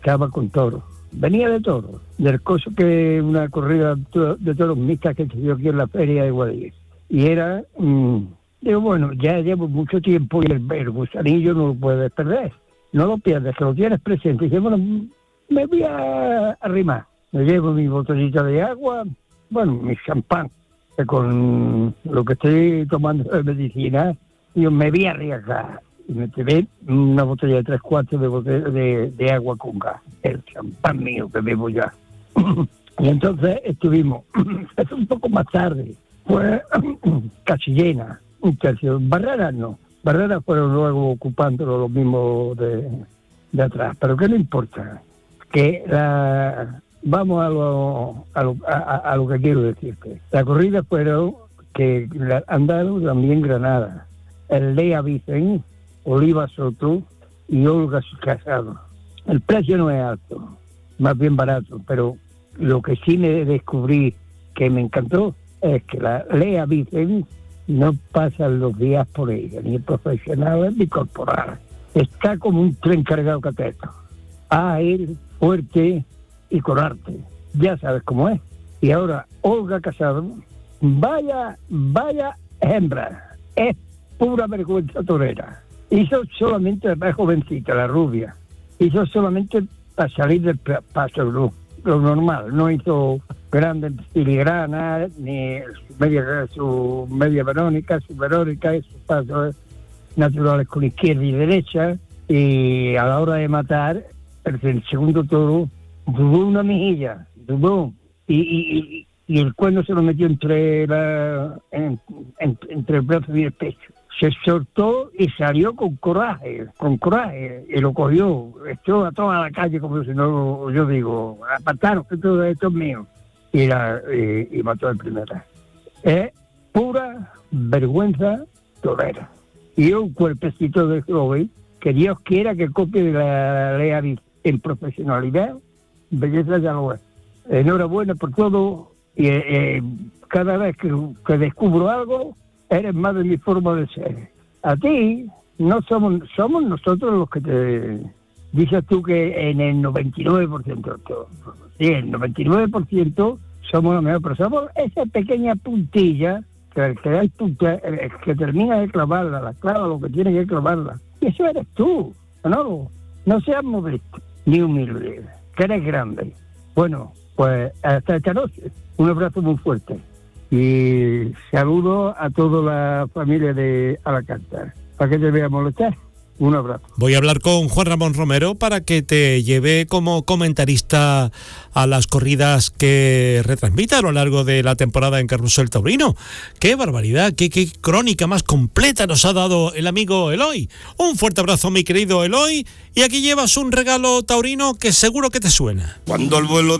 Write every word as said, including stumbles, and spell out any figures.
estaba con toros. Venía de toros, del coso que una corrida de toros mixtas que se dio aquí en la feria de Guadix. Y era, mmm, digo, bueno, ya llevo mucho tiempo y el, el gusanillo no lo puedes perder. No lo pierdes, que lo tienes presente. Y dije, bueno, me voy a arrimar. Me llevo mi botellita de agua, bueno, mi champán, que con lo que estoy tomando de medicina, yo me voy a arriesgar. Y me llevé una botella de tres cuartos de, botella de, de agua con gas, el champán mío que bebo ya. Y entonces estuvimos, es un poco más tarde, fue casi llena, un tercio. Barreras no, Barreras fueron luego ocupándolo los mismos de, de atrás, pero ¿qué no importa? Que la, vamos a lo, a, lo, a, a lo que quiero decirte. La corrida fueron que la, andaron también Granada, el Lea Vicen, Oliva Soto y Olga Casado. El precio no es alto, más bien barato, pero lo que sí me descubrí que me encantó es que la Lea Vicen no pasan los días por ella, ni profesionales ni corporales. Está como un tren cargado cateto. A ir fuerte y con arte. Ya sabes cómo es. Y ahora Olga Casado, vaya, vaya hembra, es pura vergüenza torera. Hizo solamente, es jovencita, la rubia, hizo solamente para salir del paso, lo, lo normal, no hizo grandes filigranas, ni su media, su media verónica, su verónica y sus pasos naturales con izquierda y derecha, y a la hora de matar, el, el segundo toro dudó una mejilla, dudó, y, y, y el cuerno se lo metió entre, la, en, en, entre el brazo y el pecho. Se soltó y salió con coraje, con coraje, y lo cogió, echó a toda la calle como si no, yo digo, apartaros que todo esto es mío, y, la, y, y mató al primero. Es pura vergüenza torera. Y un cuerpecito de joven, que Dios quiera que copie de la Lea en profesionalidad, belleza ya lo es. Enhorabuena por todo, y eh, cada vez que, que descubro algo, eres más de mi forma de ser. A ti, no somos somos nosotros los que te... Dices tú que en el noventa y nueve por ciento, sí, el noventa y nueve por ciento somos los mejores, pero somos esa pequeña puntilla, que el que, da el punta, el que termina de clavarla, la clava lo que tiene que clavarla. Y eso eres tú, ¿no? No seas modesto, ni humilde, que eres grande. Bueno, pues hasta esta noche, un abrazo muy fuerte. Y saludo a toda la familia de Alacántar. ¿Para qué te voy a molestar? Un abrazo. Voy a hablar con Juan Ramón Romero para que te lleve como comentarista a las corridas que retransmita a lo largo de la temporada en Carrusel Taurino. ¡Qué barbaridad! Qué, ¡Qué crónica más completa nos ha dado el amigo Eloy! Un fuerte abrazo, mi querido Eloy. Y aquí llevas un regalo taurino que seguro que te suena. Cuando el vuelo